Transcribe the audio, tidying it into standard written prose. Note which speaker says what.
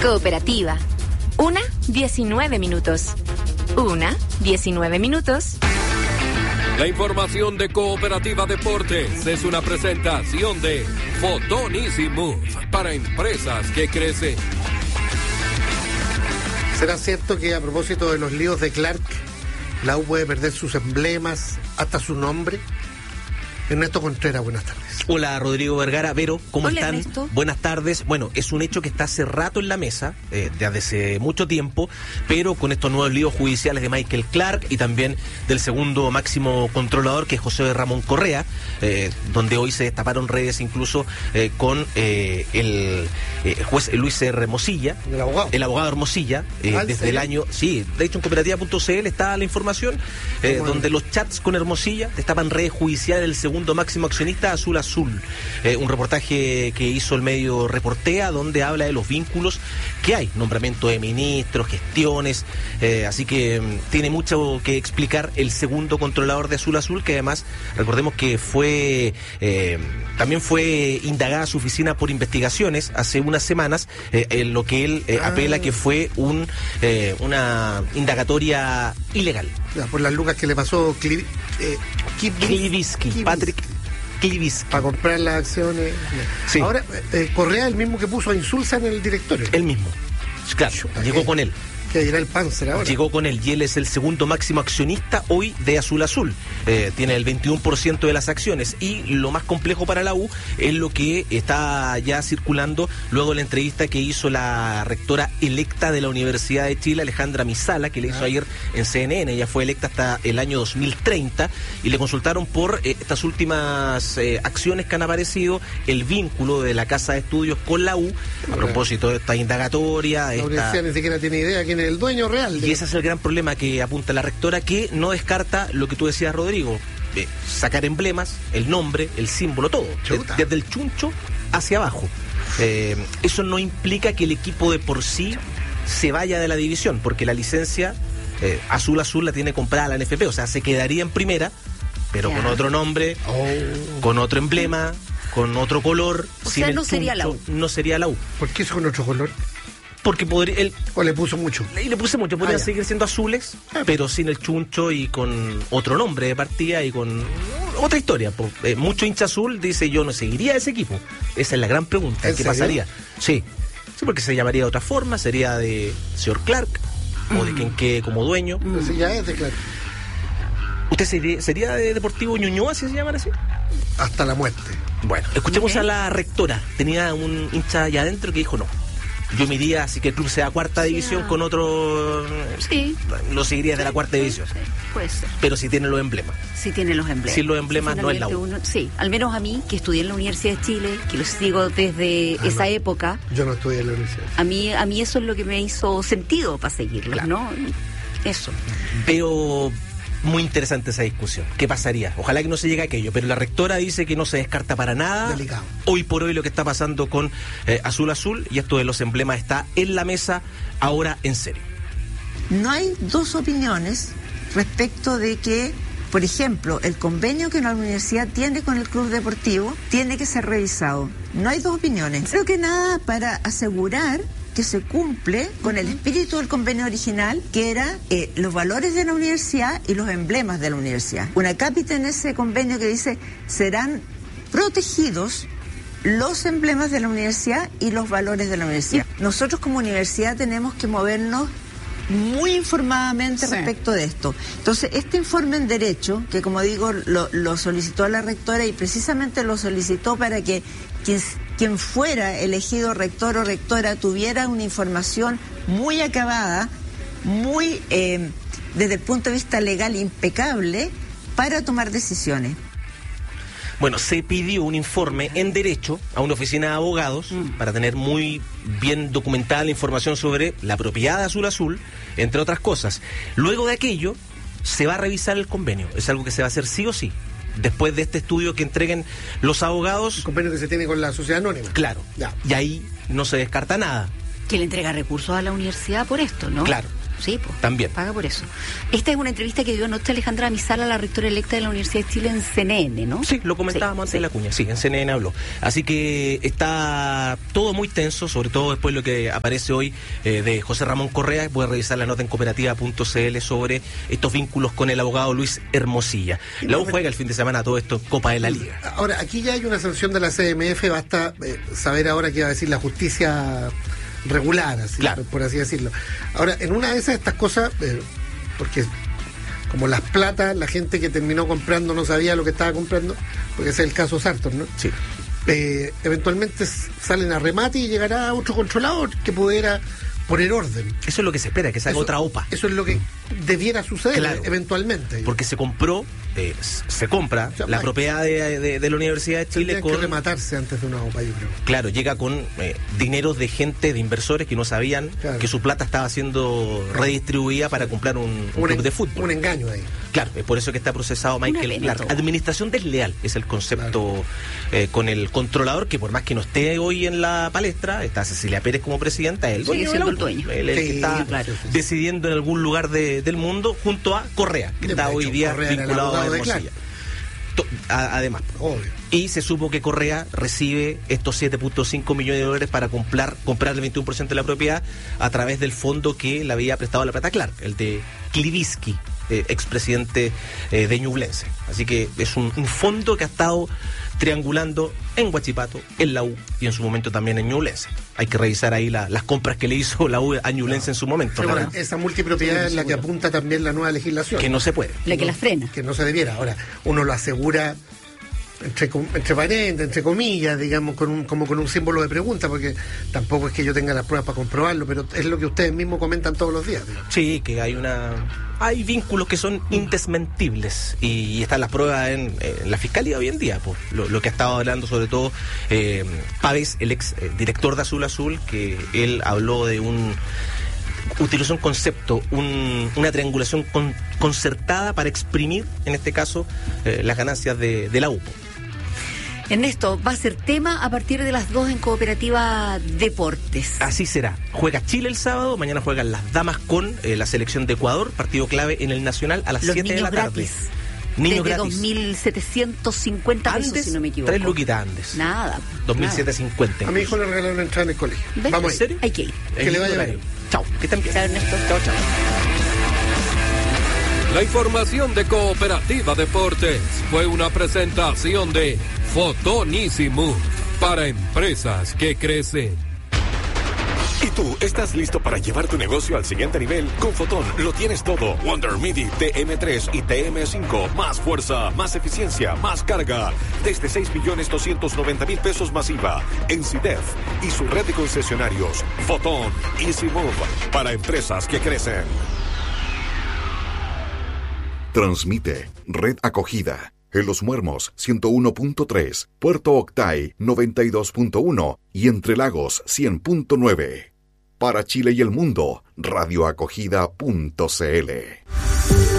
Speaker 1: Cooperativa. 19 minutos. 19 minutos.
Speaker 2: La información de Cooperativa Deportes es una presentación de Fotón Easy Move para empresas que crecen.
Speaker 3: ¿Será cierto que a propósito de los líos de Clark, la U puede perder sus emblemas, hasta su nombre? Ernesto Contreras, buenas tardes.
Speaker 4: Hola, Rodrigo Vergara. Vero, ¿cómo
Speaker 1: Hola,
Speaker 4: están?
Speaker 1: Ernesto.
Speaker 4: Buenas tardes. Bueno, es un hecho que está hace rato en la mesa, desde hace mucho tiempo, pero con estos nuevos líos judiciales de Michael Clark y también del segundo máximo controlador, que es José Ramón Correa, donde hoy se destaparon redes incluso con el juez Luis R. Hermosilla, el abogado Hermosilla, desde el año... Sí, de hecho en cooperativa.cl está la información, donde los chats con Hermosilla destapan redes judiciales del segundo máximo accionista Azul Azul. Un reportaje que hizo el medio Reportea, donde habla de los vínculos que hay, nombramiento de ministros, gestiones, así que tiene mucho que explicar el segundo controlador de Azul Azul, que además, recordemos que también fue indagada su oficina por investigaciones hace unas semanas, en lo que él apela que fue una indagatoria ilegal.
Speaker 3: Por las lucas que le pasó
Speaker 4: Patrick Kliviski.
Speaker 3: Para comprar las acciones.
Speaker 4: Sí.
Speaker 3: Ahora, Correa es el mismo que puso a Insulza en el directorio.
Speaker 4: El mismo. Claro, llegó con él.
Speaker 3: Que dirá el Panzer ahora.
Speaker 4: Llegó con él y él es el segundo máximo accionista hoy de Azul Azul. Tiene el 21% de las acciones, y lo más complejo para la U es lo que está ya circulando luego de la entrevista que hizo la rectora electa de la Universidad de Chile, Alejandra Misala, que le hizo ayer en CNN. Ella fue electa hasta el año 2030 y le consultaron por estas últimas acciones que han aparecido, el vínculo de la Casa de Estudios con la U, a propósito de esta indagatoria.
Speaker 3: La universidad ni siquiera tiene idea quién es el dueño real.
Speaker 4: Y ese es el gran problema que apunta la rectora, que no descarta lo que tú decías, Rodrigo, sacar emblemas, el nombre, el símbolo, todo, desde el chuncho hacia abajo. Eso no implica que el equipo de por sí se vaya de la división, porque la licencia Azul Azul la tiene comprada la NFP, o sea, se quedaría en primera, pero con otro nombre, con otro emblema, con otro color.
Speaker 1: O sea, no sería la U.
Speaker 4: No sería la U.
Speaker 3: ¿Por qué eso con otro color?
Speaker 4: Porque podría...
Speaker 3: ¿O le puso mucho?
Speaker 4: Le puse mucho, podrían seguir siendo azules, pero sin el chuncho y con otro nombre de partida y con otra historia. Mucho hincha azul dice: yo no seguiría ese equipo. Esa es la gran pregunta. ¿Qué pasaría? Sí, porque se llamaría de otra forma, sería de señor Clark, o de quien quede como dueño.
Speaker 3: Pero si ya es de Clark.
Speaker 4: ¿Usted sería de Deportivo Ñuñoa, si se llaman así?
Speaker 3: Hasta la muerte.
Speaker 4: Bueno, escuchemos a la rectora. Tenía un hincha allá adentro que dijo: no, yo me iría, así que el club sea cuarta división con otro...
Speaker 1: Sí.
Speaker 4: Lo seguiría de la cuarta división.
Speaker 1: Sí, puede ser.
Speaker 4: Pero si tiene los emblemas.
Speaker 1: Sí tiene los emblemas.
Speaker 4: Sin los emblemas no es la U.
Speaker 1: Sí, al menos a mí, que estudié en la Universidad de Chile, que lo sigo desde esa época.
Speaker 3: Yo no estudié en la universidad.
Speaker 1: A mí eso es lo que me hizo sentido para seguirlo, claro. ¿No? Eso.
Speaker 4: Veo muy interesante esa discusión. ¿Qué pasaría? Ojalá que no se llegue a aquello, pero la rectora dice que no se descarta para nada.
Speaker 3: Delicado.
Speaker 4: Hoy por hoy lo que está pasando con Azul Azul, y esto de los emblemas está en la mesa ahora en serio.
Speaker 5: No hay dos opiniones respecto de que, por ejemplo, el convenio que una universidad tiene con el club deportivo tiene que ser revisado. No hay dos opiniones. Creo que nada para asegurar que se cumple con el espíritu del convenio original, que era los valores de la universidad y los emblemas de la universidad. Una cápita en ese convenio que dice: serán protegidos los emblemas de la universidad y los valores de la universidad. Nosotros como universidad tenemos que movernos muy informadamente respecto de esto. Entonces, este informe en Derecho, que como digo, lo solicitó la rectora, y precisamente lo solicitó para que quien fuera elegido rector o rectora tuviera una información muy acabada, muy desde el punto de vista legal impecable, para tomar decisiones.
Speaker 4: Bueno, se pidió un informe en Derecho a una oficina de abogados para tener muy bien documentada la información sobre la propiedad de Azul Azul, entre otras cosas. Luego de aquello, se va a revisar el convenio. Es algo que se va a hacer sí o sí, después de este estudio que entreguen los abogados.
Speaker 3: El convenio que se tiene con la sociedad anónima.
Speaker 4: Claro, ya. Y ahí no se descarta nada.
Speaker 1: Que le entrega recursos a la universidad por esto, ¿no?
Speaker 4: Claro.
Speaker 1: Sí, pues.
Speaker 4: También.
Speaker 1: Paga por eso. Esta es una entrevista que dio anoche Alejandra Mizala, la rectora electa de la Universidad de Chile, en CNN, ¿no?
Speaker 4: Sí, lo comentábamos antes de la cuña. Sí, en CNN habló. Así que está todo muy tenso, sobre todo después de lo que aparece hoy de José Ramón Correa. Voy a revisar la nota en cooperativa.cl sobre estos vínculos con el abogado Luis Hermosilla. La U juega el fin de semana todo esto en Copa de la Liga.
Speaker 3: Ahora, aquí ya hay una sanción de la CMF, basta saber ahora qué va a decir la justicia regular, así,
Speaker 4: claro,
Speaker 3: por así decirlo. Ahora, en una de estas cosas, porque como las platas, la gente que terminó comprando no sabía lo que estaba comprando, porque ese es el caso Sartor, ¿no?
Speaker 4: Sí.
Speaker 3: Eventualmente salen a remate y llegará otro controlador que pudiera poner orden.
Speaker 4: Eso es lo que se espera, que salga otra OPA.
Speaker 3: Eso es lo que debiera suceder, claro, eventualmente.
Speaker 4: Porque se compra la propiedad de la Universidad de Chile
Speaker 3: con que rematarse antes de una OPA, yo creo.
Speaker 4: Claro, llega con dineros de gente, de inversores que no sabían, claro, que su plata estaba siendo redistribuida para comprar un club de fútbol.
Speaker 3: Un engaño ahí.
Speaker 4: Claro, es por eso que está procesado Michael Clark. Administración desleal es el concepto, claro, con el controlador, que por más que no esté hoy en la palestra, está Cecilia Pérez como presidenta, él
Speaker 1: sigue siendo el dueño.
Speaker 4: Él es el que está decidiendo en algún lugar del mundo, junto a Correa, que está hoy día vinculado a Hermosilla. Además, obvio. Y se supo que Correa recibe estos 7.5 millones de dólares para comprar el 21% de la propiedad a través del fondo que le había prestado la plata Clark, el de Kliviski, expresidente de Ñublense. Así que es un fondo que ha estado triangulando en Huachipato, en la U y en su momento también en Ñublense. Hay que revisar ahí las compras que le hizo la U a Ñublense en su momento.
Speaker 3: Sí, bueno, esa multipropiedad es la que apunta también la nueva legislación.
Speaker 4: Que no se puede.
Speaker 1: La que la frena.
Speaker 3: Que no se debiera. Ahora, uno lo asegura entre paréntesis, entre comillas, digamos, como con un símbolo de pregunta, porque tampoco es que yo tenga las pruebas para comprobarlo, pero es lo que ustedes mismos comentan todos los días, digamos.
Speaker 4: Sí, que hay vínculos que son indesmentibles y están las pruebas en la Fiscalía hoy en día, pues, lo que ha estado hablando sobre todo Pávez, el ex director de Azul Azul, que él habló de utilizó un concepto, una triangulación concertada para exprimir, en este caso, las ganancias de la UPO.
Speaker 1: Ernesto, va a ser tema a partir de las 2 en Cooperativa Deportes.
Speaker 4: Así será. Juega Chile el sábado, mañana juegan las damas con la selección de Ecuador, partido clave en el Nacional a las 7 de la tarde. Niños gratis. 2.750 pesos, si no me equivoco. 3 luquitas antes.
Speaker 1: Nada.
Speaker 4: 2.750.
Speaker 3: A mi hijo le regalaron una entrada en el colegio.
Speaker 1: ¿Ves?
Speaker 3: Vamos
Speaker 1: ¿En serio? Hay que ir.
Speaker 3: Que le vaya bien.
Speaker 4: Chao. Que estén bien.
Speaker 1: Chao, Ernesto.
Speaker 4: Chao.
Speaker 2: La información de Cooperativa Deportes fue una presentación de Fotonísimo para empresas que crecen.
Speaker 6: ¿Y tú estás listo para llevar tu negocio al siguiente nivel? Con Fotón lo tienes todo. Wonder MIDI TM3 y TM5. Más fuerza, más eficiencia, más carga. Desde 6.290.000 pesos masiva. En CIDEF y su red de concesionarios. Fotón Easy Move para empresas que crecen.
Speaker 7: Transmite Red Acogida. En Los Muermos 101.3, Puerto Octay 92.1 y Entre Lagos 100.9. Para Chile y el mundo, radioacogida.cl.